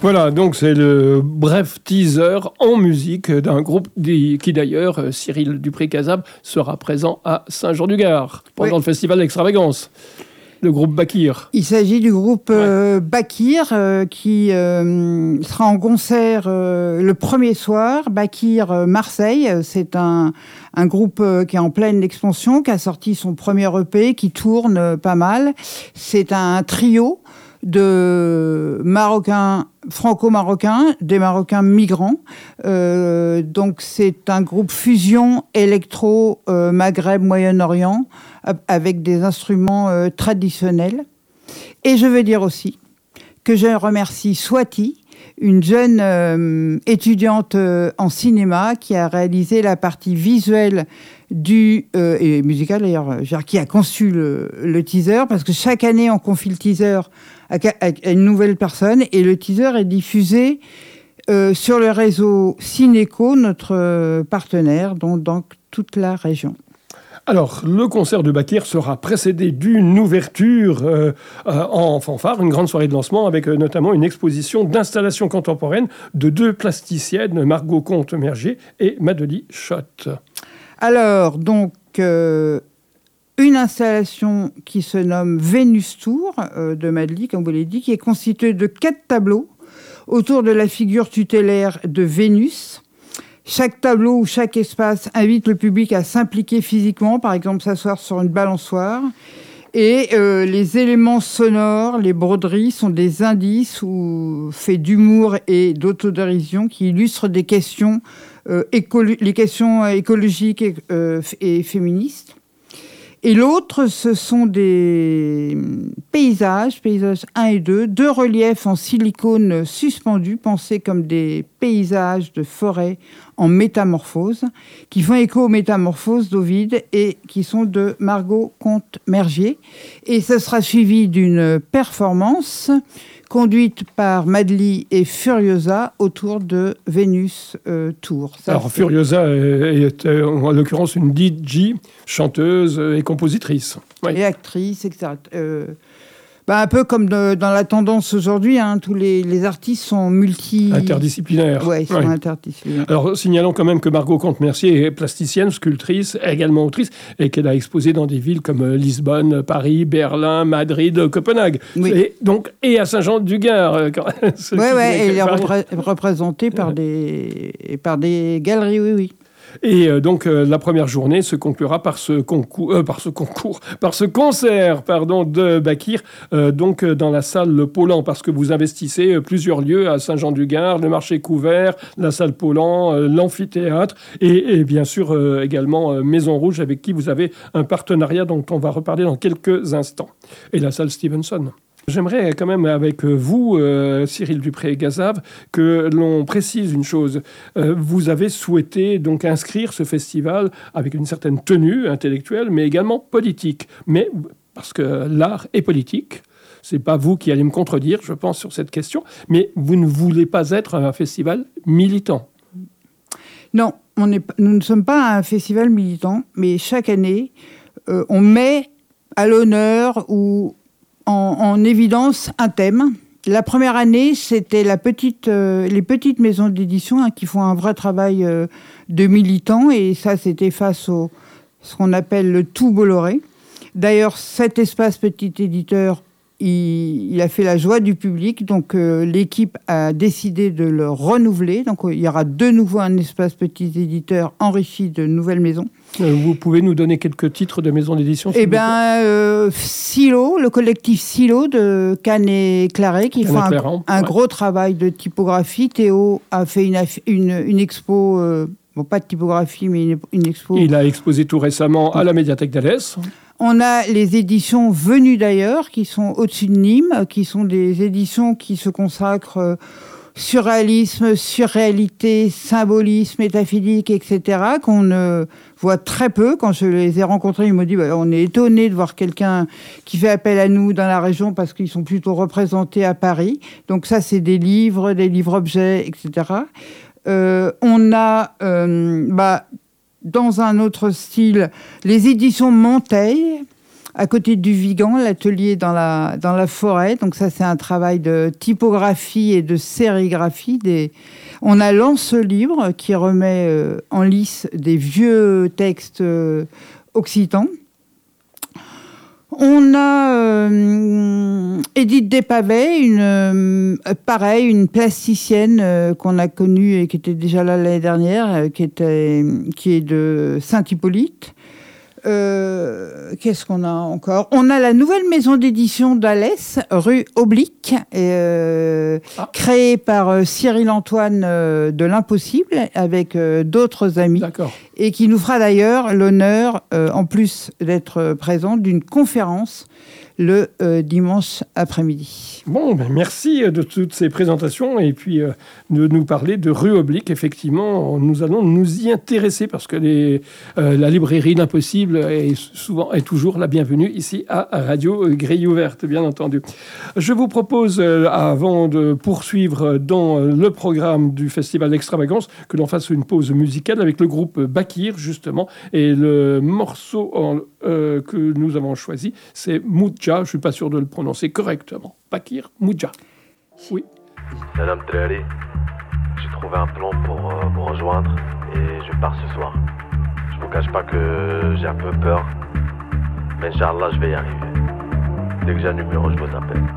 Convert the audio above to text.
Voilà, donc c'est le bref teaser en musique d'un groupe qui d'ailleurs, Cyril Dupré-Cazab, sera présent à Saint-Jean-du-Gard pendant le festival d'Extravagance. Le groupe Bakir. Il s'agit du groupe Bakir qui sera en concert le premier soir. Bakir Marseille, c'est un groupe qui est en pleine expansion, qui a sorti son premier EP, qui tourne pas mal. C'est un trio de Marocains, franco-marocains, des Marocains migrants. Donc c'est un groupe fusion électro Maghreb, Moyen-Orient, avec des instruments traditionnels. Et je veux dire aussi que je remercie Swati, une jeune étudiante en cinéma qui a réalisé la partie visuelle et musicale d'ailleurs, qui a conçu le teaser, parce que chaque année on confie le teaser à une nouvelle personne et le teaser est diffusé sur le réseau Cinéco, notre partenaire, dans toute la région. Alors, le concert de Bakir sera précédé d'une ouverture en fanfare, une grande soirée de lancement avec notamment une exposition d'installations contemporaines de 2 plasticiennes, Margot Comte-Mergier et Madely Schott. Alors, donc, une installation qui se nomme Vénus Tour de Madely, comme vous l'avez dit, qui est constituée de 4 tableaux autour de la figure tutélaire de Vénus. Chaque tableau ou chaque espace invite le public à s'impliquer physiquement, par exemple s'asseoir sur une balançoire. Et les éléments sonores, les broderies sont des indices ou faits d'humour et d'autodérision qui illustrent des questions, les questions écologiques et féministes. Et l'autre, ce sont des paysages 1 et 2 reliefs en silicone suspendus, pensés comme des paysages de forêt en métamorphose, qui font écho aux métamorphoses d'Ovide et qui sont de Margot Comte-Mergier. Et ce sera suivi d'une performance conduite par Madely et Furiosa autour de Vénus Tour. Alors Furiosa est en l'occurrence une DJ, chanteuse et compositrice. Oui. Et actrice, etc. Un peu comme dans la tendance aujourd'hui, tous les artistes sont interdisciplinaires. Oui, ils sont interdisciplinaires. Alors, signalons quand même que Margot Comte-Mercier est plasticienne, sculptrice, également autrice, et qu'elle a exposé dans des villes comme Lisbonne, Paris, Berlin, Madrid, Copenhague. Oui. Et à Saint-Jean-du-Gard. Oui, elle est représentée par des galeries, oui. Et donc la première journée se conclura par ce concert de Bakir, donc dans la salle Paulan, parce que vous investissez plusieurs lieux à Saint-Jean-du-Gard, le marché couvert, la salle Paulan, l'amphithéâtre et bien sûr également Maison Rouge, avec qui vous avez un partenariat dont on va reparler dans quelques instants, et la salle Stevenson. J'aimerais quand même avec vous, Cyril Dupré-Cazab, que l'on précise une chose. Vous avez souhaité donc inscrire ce festival avec une certaine tenue intellectuelle, mais également politique. Mais parce que l'art est politique, c'est pas vous qui allez me contredire, je pense, sur cette question, mais vous ne voulez pas être un festival militant. Non, nous ne sommes pas un festival militant, mais chaque année, on met à l'honneur ou en évidence un thème. La première année, c'était les petites maisons d'édition qui font un vrai travail de militants, et ça, c'était face au ce qu'on appelle le tout Bolloré. D'ailleurs, cet espace petit éditeur, il a fait la joie du public, donc l'équipe a décidé de le renouveler. Donc il y aura de nouveau un espace petit éditeur enrichi de nouvelles maisons. Vous pouvez nous donner quelques titres de maisons d'édition? Silo, le collectif Silo de Cannes et Claret, qui font un gros travail de typographie. Théo a fait une expo, pas de typographie, mais une expo. Il a exposé tout récemment à la médiathèque d'Alès. On a les éditions Venues d'ailleurs, qui sont au-dessus de Nîmes, qui sont des éditions qui se consacrent surréalisme, surréalité, symbolisme, métaphysique, etc., qu'on ne voit très peu. Quand je les ai rencontrés, ils m'ont dit on est étonnés de voir quelqu'un qui fait appel à nous dans la région parce qu'ils sont plutôt représentés à Paris. Donc ça, c'est des livres-objets, etc. On a... dans un autre style, les éditions Monteil, à côté du Vigan, l'atelier dans la forêt. Donc ça, c'est un travail de typographie et de sérigraphie. On a Lance Libre qui remet en lice des vieux textes occitans. On a Edith Despavet, une plasticienne qu'on a connue et qui était déjà là l'année dernière, qui est de Saint-Hippolyte. Qu'est-ce qu'on a encore ? On a la nouvelle maison d'édition d'Alès, rue Oblique, créée par Cyril Antoine de l'Impossible, avec d'autres amis. D'accord. Et qui nous fera d'ailleurs l'honneur, en plus d'être présent, d'une conférence le dimanche après-midi. Bon, merci de toutes ces présentations et puis de nous parler de Rue Oblique. Effectivement, nous allons nous y intéresser parce que la librairie L'Impossible est toujours la bienvenue ici à Radio Grille Ouverte, bien entendu. Je vous propose, avant de poursuivre dans le programme du Festival d'Extravagance, que l'on fasse une pause musicale avec le groupe Bakir, justement, et le morceau que nous avons choisi, c'est Moudja. Je ne suis pas sûr de le prononcer correctement. Bakir Moudja. Oui. Salam Trari, j'ai trouvé un plan pour vous rejoindre et je pars ce soir. Je vous cache pas que j'ai un peu peur, mais Inch'Allah je vais y arriver. Dès que j'ai un numéro, je vous appelle.